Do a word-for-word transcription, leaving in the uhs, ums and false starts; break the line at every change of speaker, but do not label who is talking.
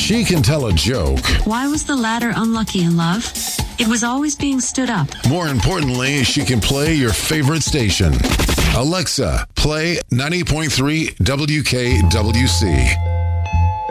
She can tell a joke.
Why was the ladder unlucky in love? It was always being stood up.
More importantly, she can play your favorite station. Alexa, play ninety point three W K W C.